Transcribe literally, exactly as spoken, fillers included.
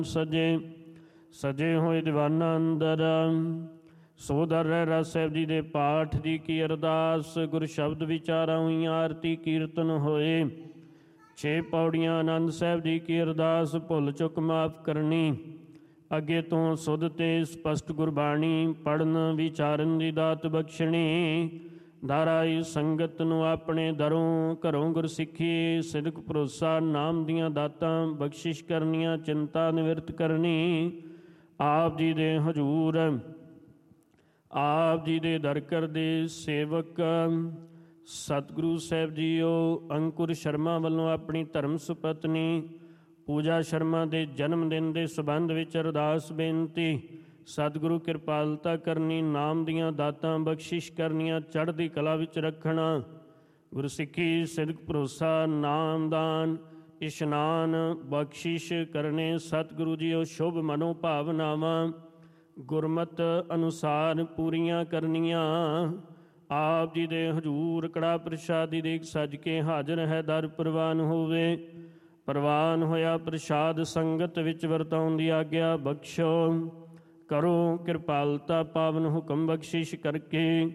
ਸਜੇ ਸਜੇ ਹੋਏ ਦੀਵਾਨਾਂ ਅੰਦਰ ਸੋ ਦਰ ਰਹਿਰਾਸ ਸਾਹਿਬ ਜੀ ਦੇ ਪਾਠ ਦੀ ਕੀ ਅਰਦਾਸ। ਗੁਰ ਸ਼ਬਦ ਵਿਚਾਰਾਂ ਹੋਈਆਂ, ਆਰਤੀ ਕੀਰਤਨ ਹੋਏ। ਛੇ ਪੌੜੀਆਂ ਆਨੰਦ ਸਾਹਿਬ ਜੀ ਕੀ ਅਰਦਾਸ। ਭੁੱਲ ਚੁੱਕ ਮਾਫ ਕਰਨੀ, ਅੱਗੇ ਤੋਂ ਸੁਧ ਤੇ ਸਪਸ਼ਟ ਗੁਰਬਾਣੀ ਪੜ੍ਹਨ ਵਿਚਾਰਨ ਦੀ ਦਾਤ ਬਖਸ਼ਣੀ। ਦਾਰਾਈ ਸੰਗਤ ਨੂੰ ਆਪਣੇ ਦਰੋਂ ਘਰੋਂ ਗੁਰਸਿੱਖੀ ਸਿਦਕ ਭਰੋਸਾ ਨਾਮ ਦੀਆਂ ਦਾਤਾਂ ਬਖਸ਼ਿਸ਼ ਕਰਨੀਆਂ, ਚਿੰਤਾ ਨਿਵਰਤ ਕਰਨੀ। ਆਪ ਜੀ ਦੇ ਹਜ਼ੂਰ ਆਪ ਜੀ ਦੇ ਦਰ ਕਰਦੇ ਸੇਵਕ ਸਤਿਗੁਰੂ ਸਾਹਿਬ ਜੀਓ ਅੰਕੁਰ ਸ਼ਰਮਾ ਵੱਲੋਂ ਆਪਣੀ ਧਰਮ ਸੁਪਤਨੀ ਪੂਜਾ ਸ਼ਰਮਾ ਦੇ ਜਨਮ ਦਿਨ ਦੇ ਸੰਬੰਧ ਵਿੱਚ ਅਰਦਾਸ ਬੇਨਤੀ। ਸਤਿਗੁਰੂ ਕਿਰਪਾਲਤਾ ਕਰਨੀ, ਨਾਮ ਦੀਆਂ ਦਾਤਾਂ ਬਖਸ਼ਿਸ਼ ਕਰਨੀਆਂ, ਚੜ੍ਹਦੀ ਕਲਾ ਵਿੱਚ ਰੱਖਣਾ। ਗੁਰਸਿੱਖੀ ਸਿਦਕ ਭਰੋਸਾ ਨਾਮਦਾਨ ਇਸ਼ਨਾਨ ਬਖਸ਼ਿਸ਼ ਕਰਨੇ। ਸਤਿਗੁਰੂ ਜੀ ਉਹ ਸ਼ੁਭ ਮਨੋ ਭਾਵਨਾਵਾਂ ਗੁਰਮਤ ਅਨੁਸਾਰ ਪੂਰੀਆਂ ਕਰਨੀਆਂ। ਆਪ ਜੀ ਦੇ ਹਜ਼ੂਰ ਕੜਾ ਪ੍ਰਸ਼ਾਦੀ ਦੇਖ ਸੱਜ ਕੇ ਹਾਜ਼ਰ ਹੈ ਦਰ ਪ੍ਰਵਾਨ ਹੋਵੇ। ਪ੍ਰਵਾਨ ਹੋਇਆ ਪ੍ਰਸ਼ਾਦ ਸੰਗਤ ਵਿੱਚ ਵਰਤਾਉਣ ਦੀ ਆਗਿਆ ਬਖਸ਼ੋ। ਕਰੋ ਕਿਰਪਾਲਤਾ ਪਾਵਨ ਹੁਕਮ ਬਖਸ਼ਿਸ਼ ਕਰਕੇ।